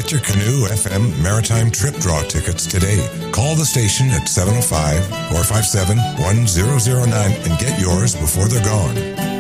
Get your Canoe FM Maritime Trip Draw tickets today. Call the station at 705-457-1009 and get yours before they're gone.